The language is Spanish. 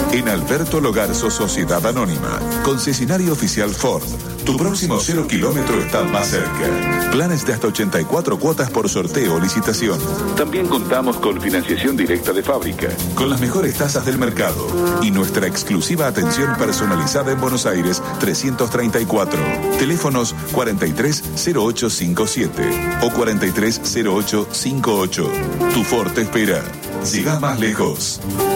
En Alberto Logarzo Sociedad Anónima, concesionario oficial Ford. Tu próximo 0 kilómetro está más cerca. Planes de hasta 84 cuotas por sorteo o licitación. También contamos con financiación directa de fábrica, con las mejores tasas del mercado y nuestra exclusiva atención personalizada en Buenos Aires 334. Teléfonos 430857 o 430858. Tu Ford te espera. Llegás más lejos.